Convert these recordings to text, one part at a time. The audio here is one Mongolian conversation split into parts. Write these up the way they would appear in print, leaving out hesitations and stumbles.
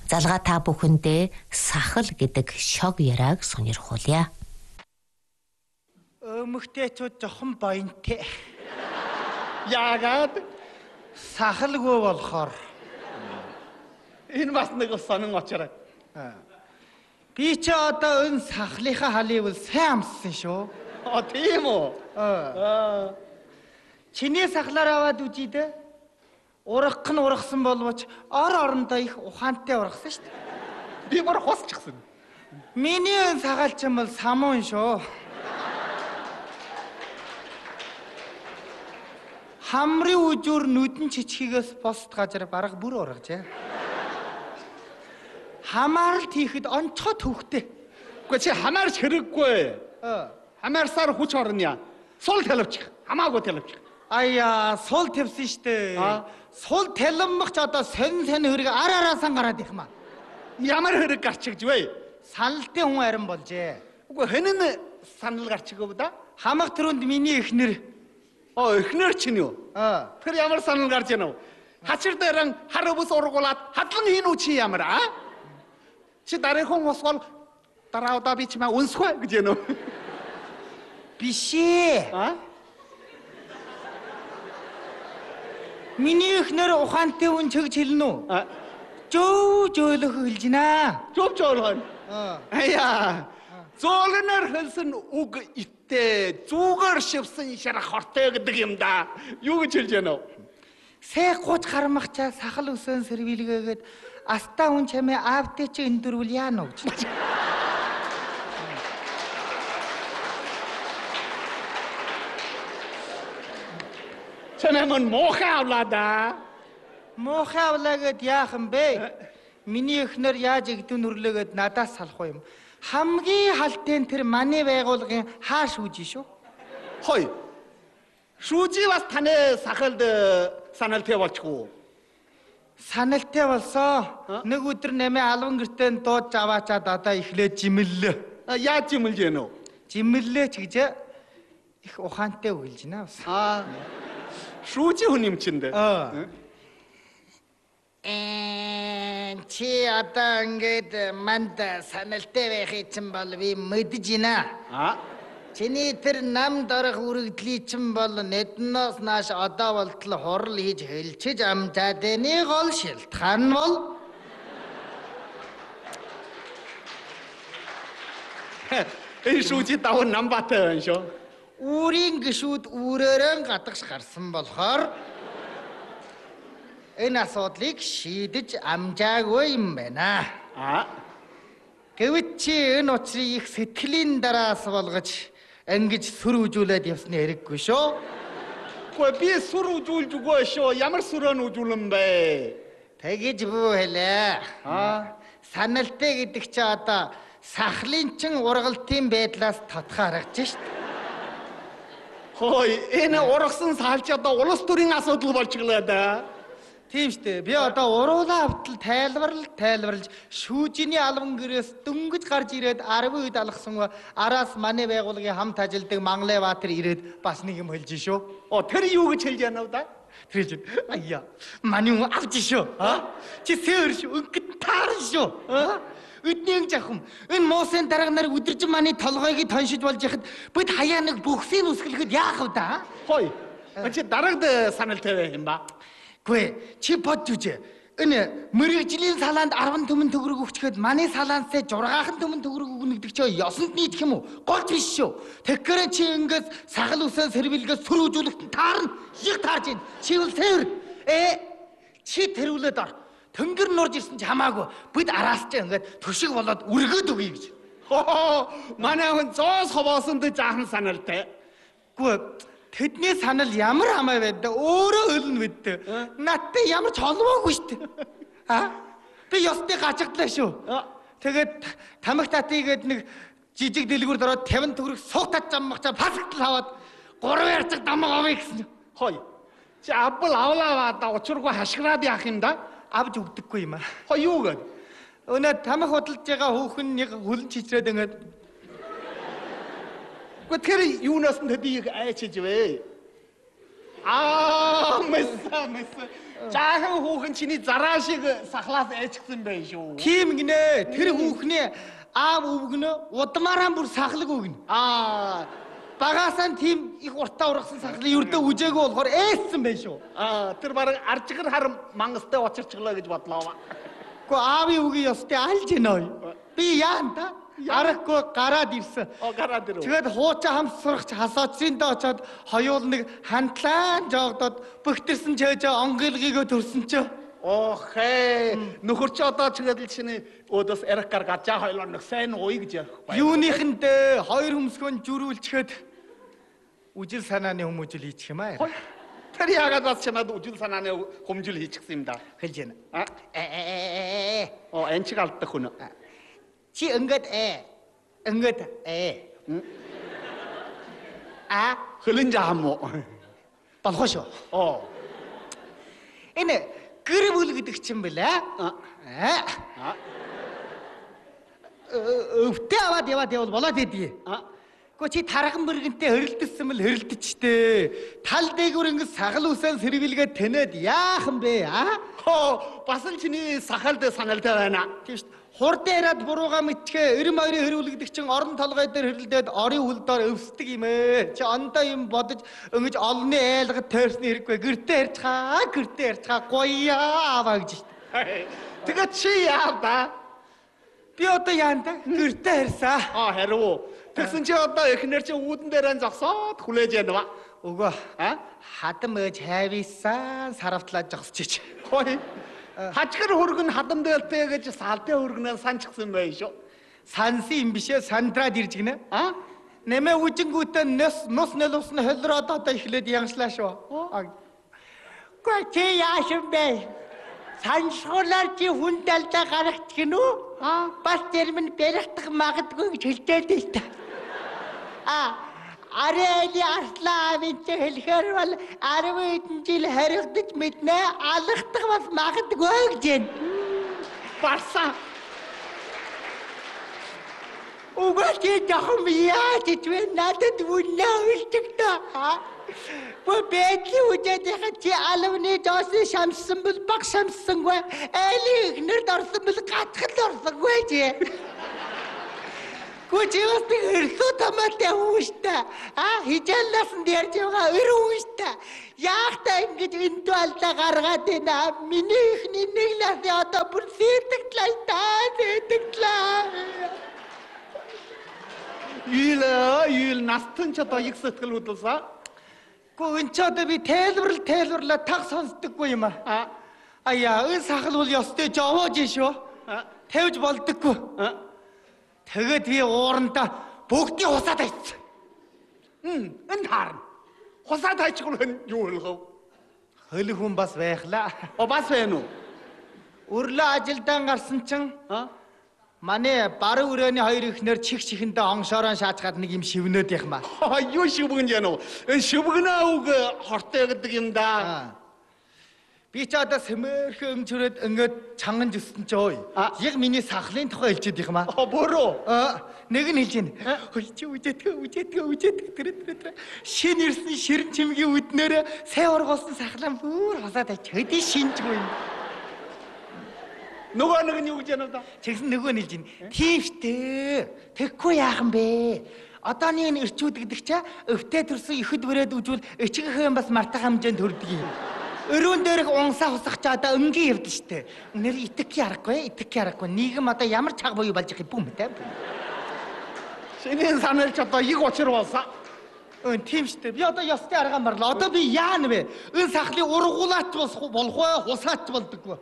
залгаа та бүхэндээ сахал гэдэг шог яриаг сонирхуулъя. Өмгтээчүүд жохон боёнтэй. Яагаад сахалгүй болохоор. Энэ бас нэг сонин очроо. Би ч одоо өн сахлынхаа халыг бол сайн амссан шүү. Тийм үү? Чиний сахлаар аваад үжий дээ. Урах нь урахсан боловч орондоо их ухаантай урахсан шүү дээ. Би бүр хосчихсан. Миний өн сагалч юм бол самуун шүү. Хамрын үжүүр нүдэн чичхийгээс босд газар бараг бүр ургажээ. Хамааралт хийхэд онцгой төвхтэй. Гэхдээ чи хамаарч хэрэггүй. Хамаарсаар хүч орно. Сул талавчих. Хамаагүй талавчих. Аяа, сул тавьсан штэ. Сул талмахч одоо сонь хэрэг араасаа гараад их маа. Ямар хэрэг гарчигж вэ? Саналтай хүн арин болжээ. Үгүй хэн нь санал гарчиг да? Хамаг төрөнд миний эхнэр. Эхнэр чинь юу? Тэр ямар санал гарч яана вэ? Хачир дээрэн хар өвс ургуулад хадлан хийн үү чи ямар аа? Чи дараахан усвал дараа удаа би чимээ үнсгүй гэж яана вэ? Бишээ. Миний эхнэр ухаантай хүн чигж хэлнэ үү? Жөөлөх хэлж байна. Жөөлөх. Аяа. Зөөлнөр хэлсэн үг итээ зүгээр шивсэн шарах хортой гэдэг юм да. Юу гэж хэлж яана вэ? Сэ 30 гармахчаа сахал өсөн сэрвилгээгээд астаа хүн чамээ аавдээ чи эндүрүүл яана уу гэж. Чанамын мохоо авлаа. Мохоо авлаагээд яах юм бэ? Миний эхнэр яаж игдэн нүрлээгээд надаас салах юм. Хамгийн халтын тэр манай байгууллагын хаа шүүжи шүү. Хой. Шүүжи бас таны сахалд саналтай болчихгүй. Саналтай болсон. Нэг өдөр нэмээ алван гэртээ дууд аваачаад одоо ихлээ жимэллээ. Яаж жимэлж гэнэ үү? Жимэллээ ч гэж их ухаантай үгэлж байна бас. Шүүжи хүн юм чинь дээ. Чи одоо ингээд манд саналтай байхыг чинь бол би мэдэж байна. Чиний тэр намд орох үргэлжлий чинь бол нэднээс нааш одоо болтол хурал хийж хэлчиж амжаад эний гол шилтгаан бол энэ шүүжи даваа намбатай байна шүү. Үрийн гişүүд үрээрэн гадагш гарсан болохоор энэ асуудлыг шийдэж амжаагүй юм байна. Гэвч чи энэ учрыг их сэтгэлийн дараас болгож ингэж сүр үзүүлээд явсны хэрэггүй шүү. Гэхдээ би сүр үзүүлж үгүй шүү. Ямар сүрэн үзүүлэн бэ? Тэгэж бүү хэлээ. Саналтай гэдэг чи одоо сахлын чин ургалтын байдлаас тодорхой харагдаж шүү. Хой, энэ ургасан сахалч одоо улс төрийн асуудал болчихлоо да. Тийм штэ. Би одоо уруулаа автал тайлбарлаж шүүжиний албан гэрээс дөнгөж гарч ирээд 10 үед алгасан араас манай байгууллагын хамт ажилдаг Манглай Баатар ирээд бас нэг юм хэлж шүү. Тэр юу гэж хэлж яана вэ да? Тэр хэлж аяа. Манай хүн авч шүү. Чи сэр шүү. Өнгөт таар шүү. Өднийг жахам. Энэ муусын дарга нар өдөржин манай толгойг тоншиж болж яхад бид хаяа нэг бүхсийг үсгэлэхэд яах вэ да? Хой. Чи дарагд саналтай байх юм ба? Гүй, чи бодж үжээ. Энэ мэрэгжлийн салаанд 10 төмөн төгрөг өгчгээд манай салаансаа 6 төмөн төгрөг өгнө гэдэг чи ёсонд нийтх юм уу? Голч биш шүү. Тэгэхээр чи ингээд сахал үсээ сэрвэлгээс сүр үзүүлэхт таарна. Их таарж байна. Чи бол сэр. Чи тэрүүлээд ор. Тэнгэр нурж ирсэн ч хамаагүй. Бид араас ч ингээд төшиг болоод үргээд өгье гэж. Манай хүн зоос ховоосон дэ жаахан саналтай. Гүй тэдний санал ямар хамаа байд да өөрөө өлнө бид. Надтай ямар ч холбоогүй штэ. Би ёстой гажигдлаа шүү. Тэгээд тамхи татыгээд нэг жижиг дэлгүүрд ороод 50 төгрөг суугтаж заммахчаа пасгтал аваад 3 ярцаг дамаг авъя гэсэн. Хой. Чи аббал авлаа да учиргүй хашгираад яах юм да? Авж өгдөггүй юм аа. Хой юу гээд? Өнөө тамхи худалдаж байгаа хүүхэн нэг хөлн чичрээд ингээд тэр юунаас нь тэдийг айчиж вэ? Месса. Жаахан хүүхэн чиний зараа шиг сахлаас ээчгсэн байх шүү. Тийм гинэ. Тэр хүүхний аав өвгнө удмаараа бүр сахлаг өгнө. Багасаа тийм их уртаа ургасан сахлыг ердөө үжээгөө болохоор ээссэн байх шүү. Тэр бараг арчгар харам мангастай очирчлаа гэж бодлоо. Гэхдээ аавын үгийн ёстой алж гинэ. Би яан та? Арахгүй гараад ирсэн. Гараад ирв. Тэгээд хуучаа хамт сурагч хасаачиндээ очоод хоёул нэг хантлаан жоогдоод бөхтөрсөн чөөжөө онгилгийгөө төрсөн ч. Нөхөр чи одоо тэгээд л чиний өдөөс эрх гаргаад жаа хоёлоо нэг сайн ууй гэж ярих бай. Юуныхэндээ хоёр хөмсгөн жүрүүлчихэд үжил санааны хүмүүжил хийчих юм аа. Тэр яагаад бас чамд үжил санааны хүмүүжил хийчихсэн юм да. Хэлж байна. Энчиг алддаг хүн. Чи ингээд Хөлн жаам уу? болох шүү. Энэ гэр бүл гэдэг чинь бэлээ. Өвтөө аваад явал болоод идэе. Гэхдээ чи тарган мөргөнтэй хөрөлдөсөн мэл хөрөлдөчтэй. Тал дээгүүр ингэ сагал үсэн сэрвэлгээд тэнэд яахан бэ? Бас л чиний сахалд саналтай байна. Тийм шүү. Хурд яриад бурууга мэдчихээ 92-ийн хөрвүүлгдэг чинь орон толгой дээр хөрөлдөөд орын үлдээр өвсдөг юм ээ. Чи ондоо юм бодож ингэж олонний айлгад тойрсны хэрэггүй гэртээ ярьцгаа гоёа аваа гэж шүү. Тэгээд чи яа да? Би одоо яан та гэртээ ярьсаа. Харин тэгсэн чи одоо эхнэр чи үүдэн дээрээ зогсоод хүлээж яана ба. Өгөө. Хадам ээж хайвсан саравтлаа жогсчих. Хачгар хөргөн хадам дээлтэй гэж салдын хөргөнөө санчихсан байх шүү. Сансан юм бишээ сандраад ирж гинэ. Нэмэ үжингүүтээ нус нэлусны холроод одоо ихлээд яншлаа шүү. Гой чи яашин бэ? Саншгуулаар чи хүн талдаа гаргачих нь үү? Бас тэрмэн бэрхтэх магадгүй гэж хэлдэг л та. Арэли арслаа минь хэлэхэр бол 10 жил харигдаж мэднэ алгадах бас магадгүй гэж байна. Барса. Угаач яхан яаж ичвэ надад үнэ үлдэг та. Бэдли үжэдэх чи алвны доосын шамсан бол баг шамсангүй. Эли ихнэрд орсон бол гатхад орсонгүй чи. Кучиос тэрхүү томатай хүүштэй. Хижээлсэн дээрж байгаа өр хүүштэй. Яахта ингэж энд талдаа гаргаад байна. Миний ихний нэг ласын одоо бүр сэтгтлээ. Ил настан ч одоо их сэтгэл хөдлөсөн. Гүн ч одоо би тайлбарлаа таг сонсдоггүй юм аа. Аяа, энэ сахал бол ёстой жовоож шүү. Тавьж болдоггүй. Тэгээд би уурандаа бүгдийг хусаад хайцсан. Энэ харна. Хусаад хайчихвал юу хэлэх вэ? Хөлөг хүн бас байхлаа. Бас байна уу? Өрлөө ажилдаа гарсан чинь манай баруун өрөөний хоёр ихнэр чихэндээ оншоороо шаачгаад нэг юм шивнөөд их маа. Юу шивгэн яа нөө? Энэ шивгэнээ үг хортой гэдэг юм да. Би ч одоо сэмэрхэн өмчрөөд ингээд чанган зүстэн ч ой. Яг миний сахлын тухай хэлчихэд их маа. Буруу. Нэг нь хэлж байна. Хой чи үжэдэг тэр. Шин ирсэн ширэн чимгийн үднээр сай ургуулсан сахлан бүр хасаад ач хөдий шинжгүй юм. Нөгөө нэг нь юу гэж яана да? Тэгсэн нөгөө нь хэлж байна. Тийм штэ. Тэгхгүй яахан бэ? Одооны энэ эрчүүд гэдэг чинь өвтөө төрсөн ихэд бүрээд үжүүл эчгийнхээ бас мартах хэмжээнд төрдөг юм. Өрөөн дээрх унсаа хусах ч одоо өнгийн явдал штэ. Үнээр итгэх аргагүй. Нийгэм одоо ямар чаг буюу болж их юм бэ? Шинийн санаалч одоо их учир болсон. Тийм штэ. Би одоо ёстой арга марлаа. Одоо би яана вэ? Энэ сахлын ургуулаач болох вэ? Хусаач болдоггүй.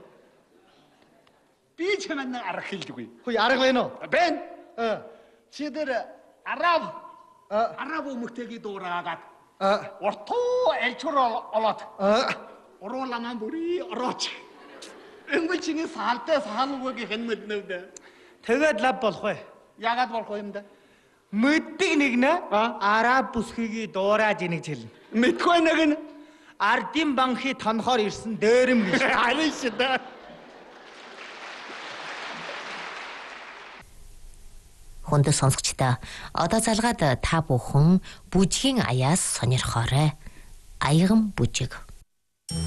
Би чамд нэг арга хэлдэггүй. Хөөе арга байна уу? Бэн. Чи дээр арав өмгтэйг дуурайгаад уртуу элчур олоод урууламан бүрий орооч. Энгүүл чиний саалтай саалгүйг хэн мэднэвдэ. Тэгээд лав болох вэ? Яагаад болох юм да? Мэддэг нэг нэ араб бүсгийг дуурайж ийнэ гэж хэлнэ. Мэдгүй нэг нь ардын банхи тонхоор ирсэн дээрэм гэж. Харин шүү дээ. Хүнд сонсогчдоо одоо залгаад та бүхэн бүжгийн аяас сонирхоорой. Аяган бүжиг.